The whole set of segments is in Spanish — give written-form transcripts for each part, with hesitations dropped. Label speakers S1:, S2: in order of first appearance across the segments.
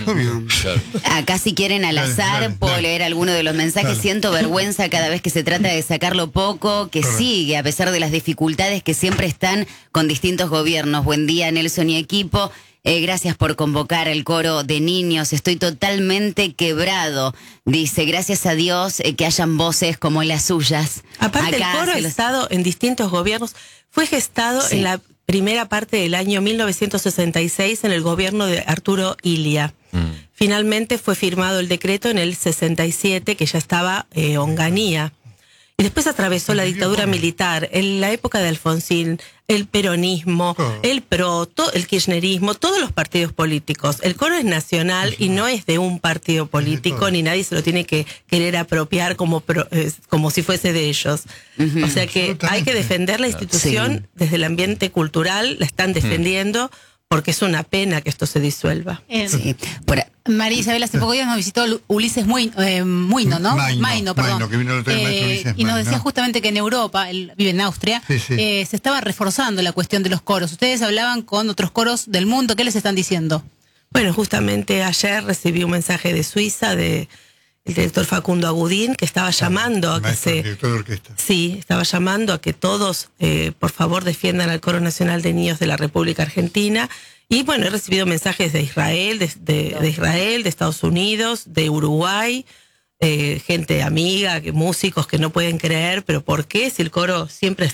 S1: Obvio.
S2: Claro.
S3: Acá si quieren al azar puedo leer alguno de los mensajes.
S1: Dale.
S3: Siento vergüenza cada vez que se trata de sacarlo poco, que
S1: Correcto.
S3: sigue a pesar de las dificultades que siempre están con distintos gobiernos. Buen día, Nelson y equipo. Gracias por convocar al coro de niños. Estoy totalmente quebrado. Dice, gracias a Dios que hayan voces como las suyas.
S4: Aparte,
S3: Acá
S4: el coro ha
S3: se los-
S4: estado en distintos gobiernos. Fue gestado
S3: Sí.
S4: en la primera parte del año 1966 en el gobierno de Arturo Illia. Finalmente fue firmado el decreto en el 67, que ya estaba Onganía. Y después atravesó la dictadura militar, en la época de Alfonsín, el peronismo, el PRO, el kirchnerismo, todos los partidos políticos. El coro es nacional y no es de un partido político, ni nadie se lo tiene que querer apropiar como si fuese de ellos. O sea que hay que defender la institución desde el ambiente cultural, la están defendiendo, porque es una pena que esto se disuelva.
S3: Sí, por-
S5: María Isabel, hace poco días nos visitó Ulises Muino, ¿no?
S1: Maino,
S5: perdón.
S1: que vino el otro día, el maestro Ulises
S5: y nos
S1: Maino.
S5: decía justamente que en Europa, él vive en Austria,
S1: Sí.
S5: se estaba reforzando la cuestión de los coros. Ustedes hablaban con otros coros del mundo, ¿qué les están diciendo?
S4: Bueno, justamente ayer recibí un mensaje de Suiza del director Facundo Agudín, que estaba llamando a que
S1: Maestro, director de orquesta.
S4: Sí, estaba llamando a que todos, por favor, defiendan al Coro Nacional de Niños de la República Argentina. Y bueno, he recibido mensajes de Israel, de Israel, de Estados Unidos, de Uruguay, gente amiga, músicos que no pueden creer, pero ¿por qué? Si el coro siempre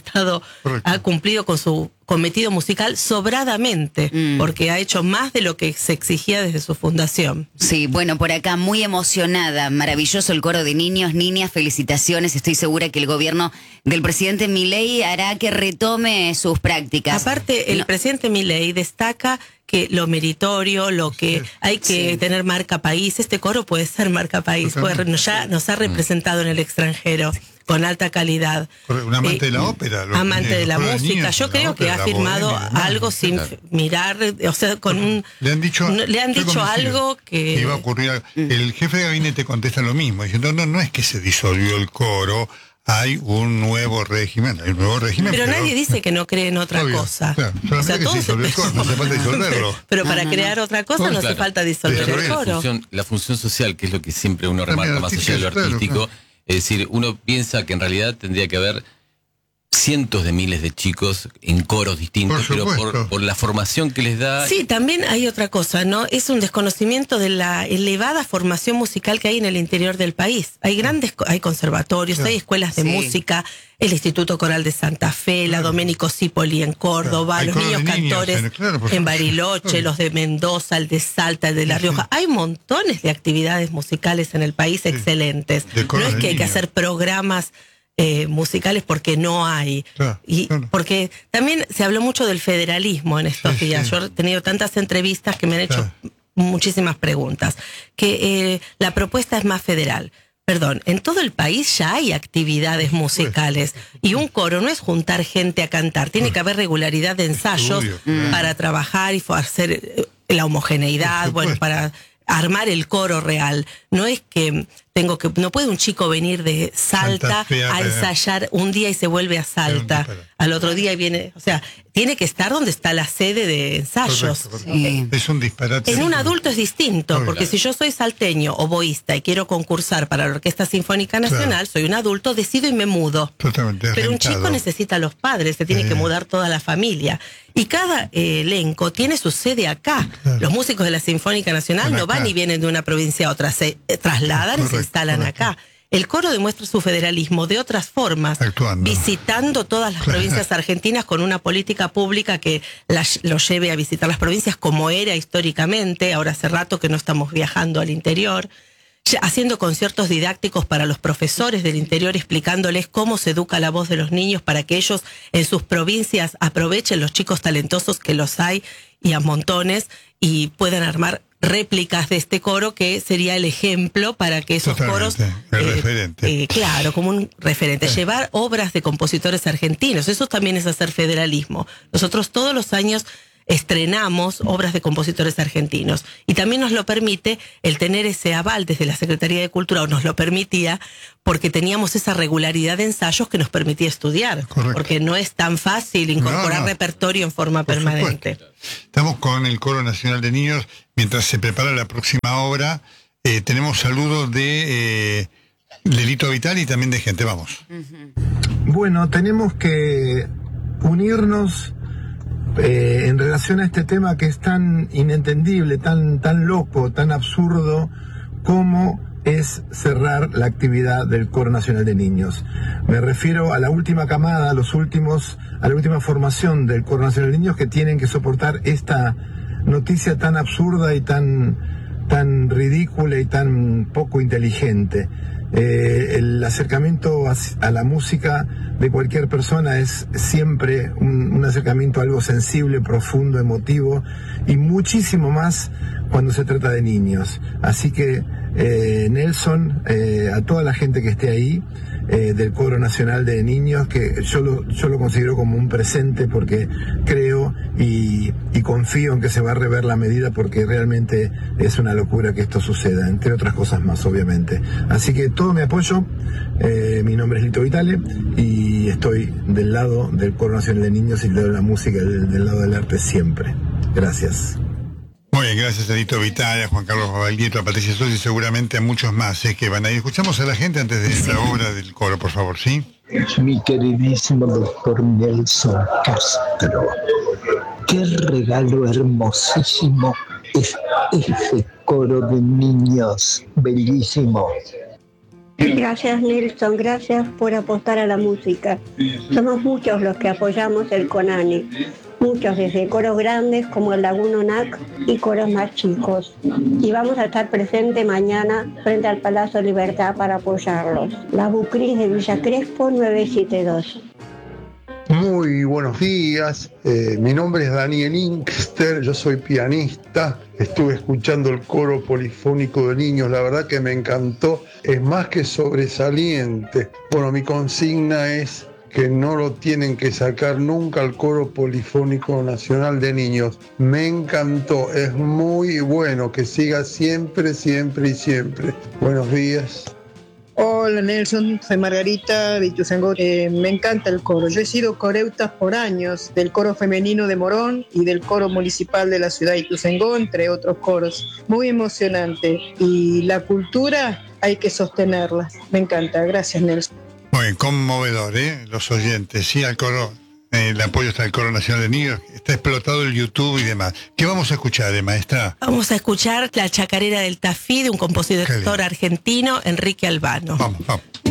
S4: ha cumplido con su cometido musical sobradamente, porque ha hecho más de lo que se exigía desde su fundación.
S3: Sí, bueno, por acá muy emocionada, maravilloso el coro de niños, niñas, felicitaciones, estoy segura que el gobierno del presidente Milei hará que retome sus prácticas.
S4: Aparte, el presidente Milei destaca que lo meritorio, lo que hay que tener marca país, este coro puede ser marca país, ya nos ha representado en el extranjero con alta calidad.
S1: Un amante de la ópera.
S4: Amante de la música. Yo creo que ha firmado algo sin mirar, o sea, con un...
S1: Le han dicho
S4: algo que
S1: iba a ocurrir. El jefe de gabinete contesta lo mismo, diciendo, no es que se disolvió el coro, hay un nuevo régimen,
S4: Pero nadie dice que no cree en otra cosa.
S1: Claro,
S4: o sea,
S1: todos no hace falta disolverlo.
S4: Pero para crear otra cosa no hace falta disolver el coro.
S2: La función social, que es lo que siempre uno remarca más allá de lo artístico, es decir, uno piensa que en realidad tendría que haber cientos de miles de chicos en coros distintos, pero por la formación que les da.
S4: Sí, también hay otra cosa, ¿no? Es un desconocimiento de la elevada formación musical que hay en el interior del país. Hay conservatorios, hay escuelas de música, el Instituto Coral de Santa Fe, la Domenico Cipoli en Córdoba, los niños cantores en Bariloche, los de Mendoza, el de Salta, el de La Rioja. Hay montones de actividades musicales en el país excelentes. No es que hay que hacer programas musicales porque no hay. Porque también se habló mucho del federalismo en estos días. Yo he tenido tantas entrevistas que me han hecho muchísimas preguntas. Que la propuesta es más federal. Perdón, en todo el país ya hay actividades musicales y un coro no es juntar gente a cantar, tiene que haber regularidad de ensayos para trabajar y hacer la homogeneidad, bueno, para armar el coro real. No es que no puede un chico venir de Salta a ensayar un día y se vuelve a Salta, al otro día y viene, o sea, tiene que estar donde está la sede de ensayos.
S1: Es un disparate.
S4: En un adulto es distinto, porque si yo soy salteño, oboísta y quiero concursar para la Orquesta Sinfónica Nacional, soy un adulto, decido y me mudo.
S1: Totalmente.
S4: Pero un chico necesita a los padres, se tiene que mudar toda la familia. Y cada elenco tiene su sede acá. Los músicos de la Sinfónica Nacional no van y vienen de una provincia a otra, se trasladan y se instalan acá. El coro demuestra su federalismo de otras formas, visitando todas las provincias argentinas con una política pública que lo lleve a visitar las provincias como era históricamente. Ahora hace rato que no estamos viajando al interior, haciendo conciertos didácticos para los profesores del interior, explicándoles cómo se educa la voz de los niños para que ellos en sus provincias aprovechen los chicos talentosos, que los hay y a montones, y puedan armar réplicas de este coro que sería el ejemplo para que esos coros...
S1: El referente.
S4: Claro, como un referente. Llevar obras de compositores argentinos, eso también es hacer federalismo. Nosotros todos los años estrenamos obras de compositores argentinos. Y también nos lo permite el tener ese aval desde la Secretaría de Cultura, o nos lo permitía porque teníamos esa regularidad de ensayos que nos permitía estudiar.
S1: Correcto.
S4: Porque no es tan fácil incorporar repertorio en forma permanente.
S1: Estamos con el Coro Nacional de Niños. Mientras se prepara la próxima obra, tenemos saludos de Lelito Vital y también de gente. Vamos.
S6: Bueno, tenemos que unirnos en relación a este tema que es tan inentendible, tan loco, tan absurdo, como es cerrar la actividad del Coro Nacional de Niños. Me refiero a la última camada, a la última formación del Coro Nacional de Niños, que tienen que soportar esta noticia tan absurda y tan ridícula y tan poco inteligente. El acercamiento a la música de cualquier persona es siempre un acercamiento a algo sensible, profundo, emotivo, y muchísimo más cuando se trata de niños. Así que Nelson, a toda la gente que esté ahí, del Coro Nacional de Niños, que yo lo considero como un presente, porque creo y confío en que se va a rever la medida, porque realmente es una locura que esto suceda, entre otras cosas más, obviamente. Así que todo mi apoyo. Mi nombre es Lito Vitale y estoy del lado del Coro Nacional de Niños y del lado de la música, del lado del arte siempre. Gracias.
S1: Muy bien, gracias a Lito Vital, a Juan Carlos Baglietto, a Patricia Sosa y seguramente a muchos más que van a ir. Escuchamos a la gente antes de la obra del coro, por favor, ¿sí?
S7: Mi queridísimo doctor Nelson Castro, qué regalo hermosísimo es ese coro de niños, bellísimo.
S8: Gracias, Nelson, gracias por apostar a la música. Somos muchos los que apoyamos el CONANI, muchos desde coros grandes como el Laguno NAC y coros más chicos. Y vamos a estar presentes mañana frente al Palacio Libertad para apoyarlos. La Bucris de Villa Crespo 972.
S9: Muy buenos días, mi nombre es Daniel Inkster, yo soy pianista, estuve escuchando el coro polifónico de niños, la verdad que me encantó, es más que sobresaliente. Bueno, mi consigna es que no lo tienen que sacar nunca al Coro Polifónico Nacional de Niños. Me encantó, es muy bueno, que siga siempre, siempre y siempre. Buenos días.
S10: Hola Nelson, soy Margarita de Ituzaingó. Me encanta el coro. Yo he sido coreuta por años del coro femenino de Morón y del coro municipal de la ciudad de Ituzaingó, entre otros coros. Muy emocionante. Y la cultura hay que sostenerla. Me encanta. Gracias, Nelson.
S1: Muy bien, conmovedor, los oyentes. Sí, al coro, el apoyo está al Coro Nacional de Niños. Está explotado el YouTube y demás. ¿Qué vamos a escuchar, maestra?
S4: Vamos a escuchar La Chacarera del Tafí, de un compositor argentino, Enrique Albano.
S1: Vamos.